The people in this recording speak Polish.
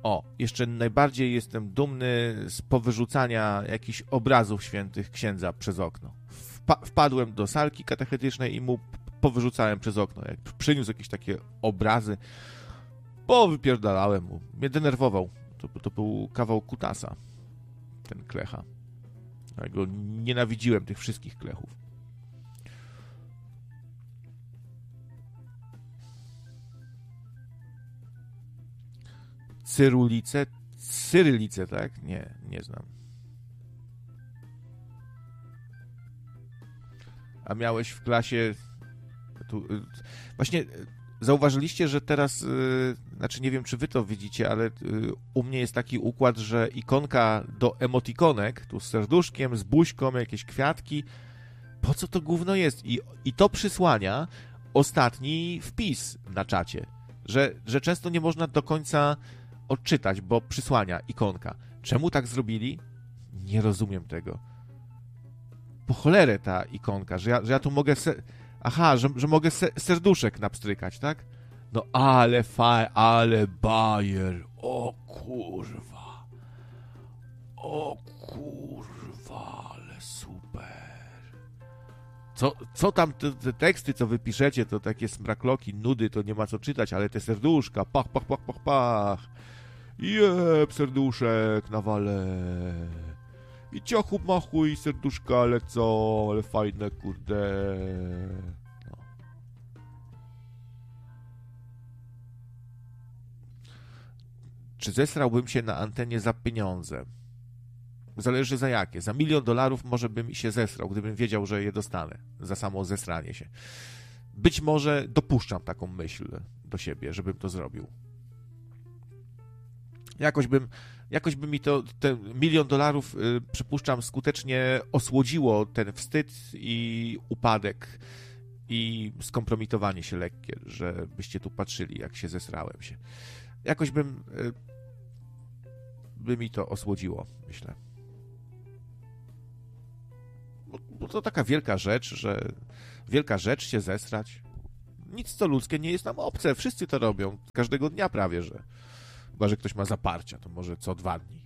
O, jeszcze najbardziej jestem dumny z powyrzucania jakichś obrazów świętych księdza przez okno. Wpadłem do salki katechetycznej i mu powyrzucałem przez okno. Jak przyniósł jakieś takie obrazy, powypierdalałem mu. Mnie denerwował. To był kawał kutasa, ten klecha. Ja go nienawidziłem, tych wszystkich klechów. Cyrylicę, tak? Nie znam. A miałeś w klasie... Właśnie zauważyliście, że teraz... Znaczy nie wiem, czy wy to widzicie, ale u mnie jest taki układ, że ikonka do emotikonek, tu z serduszkiem, z buźką, jakieś kwiatki. Po co to gówno jest? I to przysłania ostatni wpis na czacie. Że często nie można do końca odczytać, bo przysłania ikonka. Czemu tak zrobili? Nie rozumiem tego. Po cholerę ta ikonka, że ja tu mogę... że mogę serduszek napstrykać, tak? No ale ale bajer. O kurwa, ale super. Co tam te teksty, co wy piszecie, to takie smrakloki, nudy, to nie ma co czytać, ale te serduszka, pach. Jeb, serduszek nawalę. I ciachu machu i serduszka lecą, ale fajne, kurde. No. Czy zesrałbym się na antenie za pieniądze? Zależy za jakie. Za $1 000 000 może bym się zesrał, gdybym wiedział, że je dostanę. Za samo zesranie się. Być może dopuszczam taką myśl do siebie, żebym to zrobił. Jakoś by mi to, ten $1 000 000, przypuszczam, skutecznie osłodziło ten wstyd i upadek i skompromitowanie się lekkie, żebyście tu patrzyli, jak się zesrałem się. Jakoś by mi to osłodziło, myślę. Bo to taka wielka rzecz się zesrać. Nic co ludzkie nie jest nam obce, wszyscy to robią, każdego dnia prawie, że. Chyba że ktoś ma zaparcia, to może co 2 dni.